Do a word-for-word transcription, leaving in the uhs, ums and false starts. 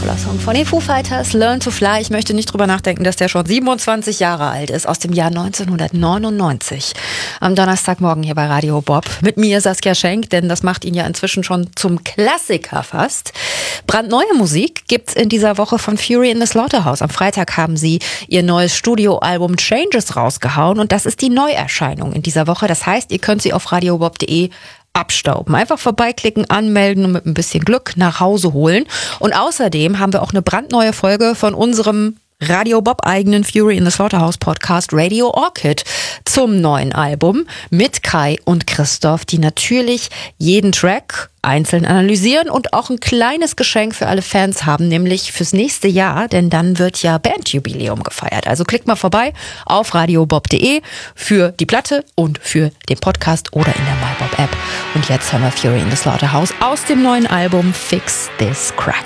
toller Song von den Foo Fighters, Learn to Fly. Ich möchte nicht drüber nachdenken, dass der schon siebenundzwanzig Jahre alt ist, aus dem Jahr neunzehnhundertneunundneunzig. Am Donnerstagmorgen hier bei Radio Bob. Mit mir Saskia Schenk, denn das macht ihn ja inzwischen schon zum Klassiker fast. Brandneue Musik gibt's in dieser Woche von Fury in the Slaughterhouse. Am Freitag haben sie ihr neues Studioalbum Changes rausgehauen und das ist die Neuerscheinung in dieser Woche. Das heißt, ihr könnt sie auf radiobob punkt de abstauben. Einfach vorbeiklicken, anmelden und mit ein bisschen Glück nach Hause holen. Und außerdem haben wir auch eine brandneue Folge von unserem Radio Bob eigenen Fury in the Slaughterhouse Podcast Radio Orchid zum neuen Album mit Kai und Christoph, die natürlich jeden Track einzeln analysieren und auch ein kleines Geschenk für alle Fans haben, nämlich fürs nächste Jahr, denn dann wird ja Bandjubiläum gefeiert. Also klickt mal vorbei auf radiobob punkt de für die Platte und für den Podcast oder in der MyBob App. Und jetzt hören wir Fury in the Slaughterhouse aus dem neuen Album Fix This Crack.